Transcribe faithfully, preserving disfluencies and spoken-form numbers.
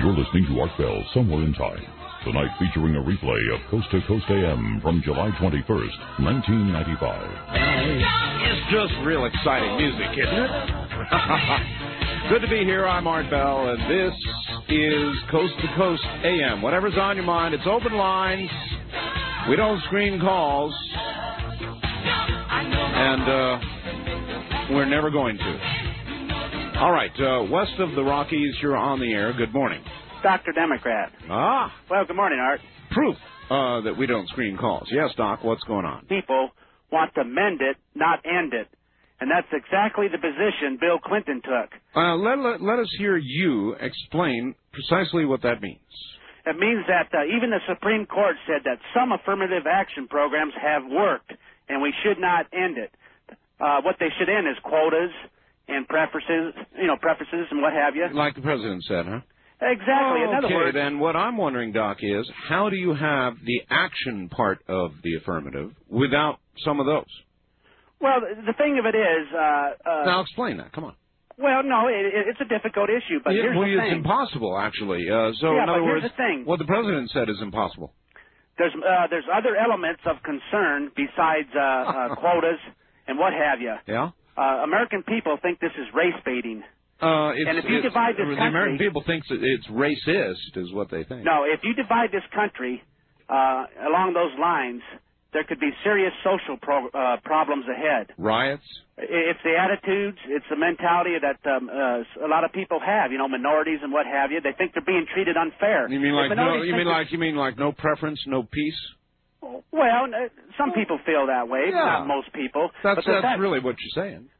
You're listening to Art Bell Somewhere in Time. Tonight featuring a replay of Coast to Coast A M from July twenty-first, nineteen ninety-five. It's just real exciting music, isn't it? Good to be here. I'm Art Bell, and this is Coast to Coast A M. Whatever's on your mind, it's open lines. We don't screen calls. And uh, we're never going to. All right, uh, west of the Rockies, you're on the air. Good morning. Doctor Democrat. Ah. Well, good morning, Art. Proof uh, that we don't screen calls. Yes, Doc, what's going on? People want to mend it, not end it. And that's exactly the position Bill Clinton took. Uh, let, let, let us hear you explain precisely what that means. It means that uh, even the Supreme Court said that some affirmative action programs have worked, and we should not end it. Uh, what they should end is quotas and preferences, you know, preferences and what have you. Like the president said, huh? Exactly. Oh, In other okay, words, then what I'm wondering, Doc, is how do you have the action part of the affirmative without some of those? well, the thing of it is... Uh, uh, Now explain that. Come on. well, no, it, it, it's a difficult issue, but Yeah, here's well, the it's thing. impossible, actually. Uh, so, Yeah, in other but here's words, the thing. what the president said is impossible. There's uh, there's other elements of concern besides uh, uh, quotas and what have you. Yeah? Uh, American people think this is race baiting. Uh, it's, And if you it's- divide this the country- American people think that it's racist, is what they think. No, if you divide this country uh, along those lines, there could be serious social pro- uh, problems ahead. Riots? It's the attitudes, it's the mentality that um, uh, a lot of people have. You know, minorities and what have you. They think they're being treated unfair. You mean If like no? minorities You think mean that- like you mean like no preference, no peace? Well, uh, some people feel that way, Yeah. not most people. That's but the that's fact- really what you're saying.